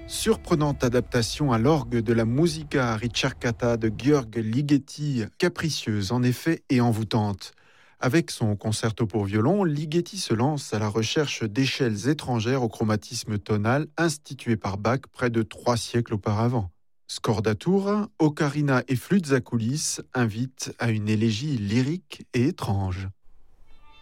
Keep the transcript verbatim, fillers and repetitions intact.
Surprenante adaptation à l'orgue de la musica ricercata de György Ligeti, capricieuse en effet et envoûtante. Avec son concerto pour violon, Ligeti se lance à la recherche d'échelles étrangères au chromatisme tonal instituées par Bach près de trois siècles auparavant. Scordatura, ocarina et flûtes à coulisses invitent à une élégie lyrique et étrange.